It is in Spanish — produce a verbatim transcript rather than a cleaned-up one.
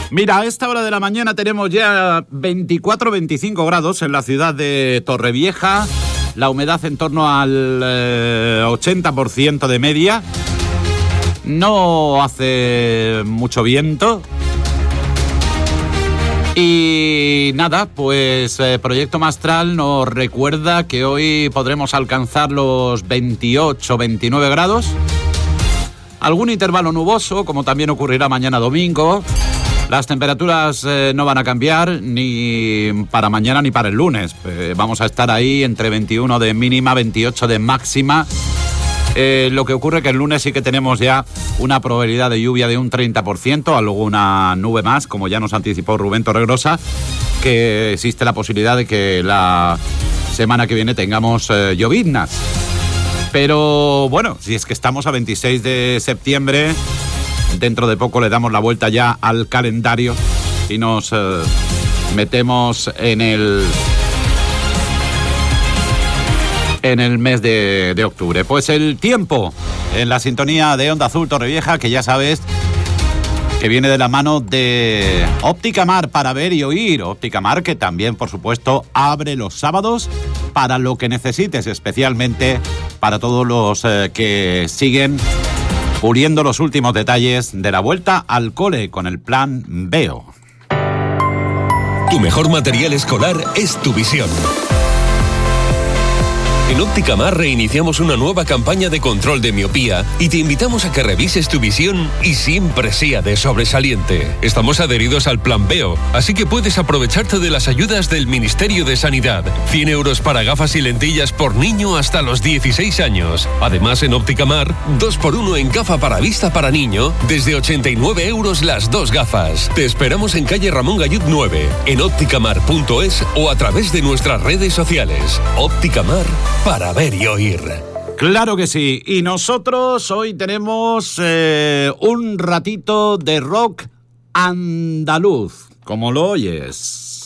Mira, a esta hora de la mañana tenemos ya veinticuatro veinticinco grados en la ciudad de Torrevieja, la humedad en torno al eh, ochenta por ciento de media, no hace mucho viento y nada, pues eh, Proyecto Mastral nos recuerda que hoy podremos alcanzar los veintiocho veintinueve grados, algún intervalo nuboso, como también ocurrirá mañana domingo. Las temperaturas eh, no van a cambiar ni para mañana ni para el lunes. Eh, vamos a estar ahí entre veintiuno de mínima, veintiocho de máxima. Eh, lo que ocurre que el lunes sí que tenemos ya una probabilidad de lluvia de un treinta por ciento, alguna nube más, como ya nos anticipó Rubén Torregrosa, que existe la posibilidad de que la semana que viene tengamos eh, lloviznas. Pero bueno, si es que estamos a veintiséis de septiembre... Dentro de poco le damos la vuelta ya al calendario y nos eh, metemos en el en el mes de, de octubre. Pues el tiempo en la sintonía de Onda Azul Torrevieja, que ya sabes que viene de la mano de Óptica Mar para ver y oír. Óptica Mar, que también, por supuesto, abre los sábados para lo que necesites, especialmente para todos los eh, que siguen puliendo los últimos detalles de la vuelta al cole con el plan Veo. Tu mejor material escolar es tu visión. En Óptica Mar reiniciamos una nueva campaña de control de miopía y te invitamos a que revises tu visión y siempre sea de sobresaliente. Estamos adheridos al Plan Veo, así que puedes aprovecharte de las ayudas del Ministerio de Sanidad. cien euros para gafas y lentillas por niño hasta los dieciséis años. Además, en Óptica Mar, dos por uno en gafa para vista para niño, desde ochenta y nueve euros las dos gafas. Te esperamos en calle Ramón Gallud nueve, en ópticamar punto es o a través de nuestras redes sociales. Óptica Mar, para ver y oír. Claro que sí. Y nosotros hoy tenemos eh, un ratito de rock andaluz, como lo oyes.